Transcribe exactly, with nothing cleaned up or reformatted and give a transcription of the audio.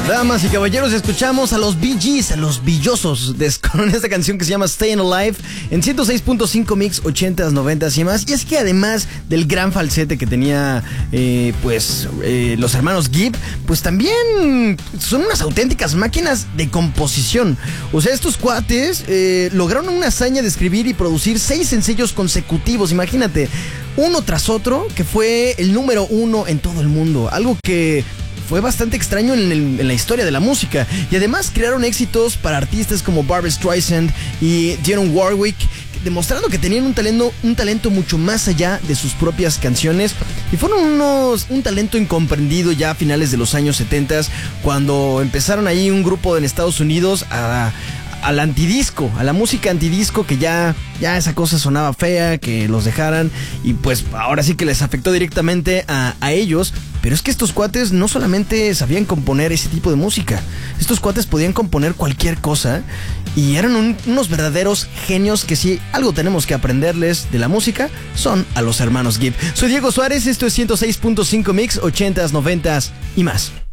Damas y caballeros, escuchamos a los Bee Gees, a los billosos, con esta canción que se llama Stayin' Alive en ciento seis punto cinco mix, ochentas, noventas y más. Y es que además del gran falsete que tenía eh, pues eh, los hermanos Gibb, pues también son unas auténticas máquinas de composición. O sea, estos cuates eh, lograron una hazaña de escribir y producir seis sencillos consecutivos, imagínate, uno tras otro, que fue el número uno en todo el mundo. Algo que fue bastante extraño en, el, en la historia de la música. Y además crearon éxitos para artistas como Barbra Streisand y Dionne Warwick, demostrando que tenían un talento, un talento mucho más allá de sus propias canciones. Y fueron unos, un talento incomprendido ya a finales de los años setenta, cuando empezaron ahí un grupo en Estados Unidos a... al antidisco, a la música antidisco, que ya, ya esa cosa sonaba fea, que los dejaran, y pues ahora sí que les afectó directamente a, a ellos. Pero es que estos cuates no solamente sabían componer ese tipo de música, estos cuates podían componer cualquier cosa, y eran un, unos verdaderos genios que si algo tenemos que aprenderles de la música, son a los hermanos Gibb. Soy Diego Suárez, esto es ciento seis punto cinco mix, ochentas, noventas y más.